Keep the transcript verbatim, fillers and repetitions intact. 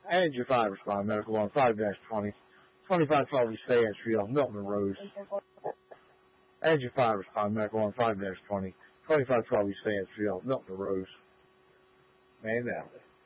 And your five respond medical on five dash twenty. twenty-five twelve East Fayette Street off Milton and Rose. And your five respond medical on five dash twenty. twenty-five twelve East Fayette Street off Milton and Rose. Man down.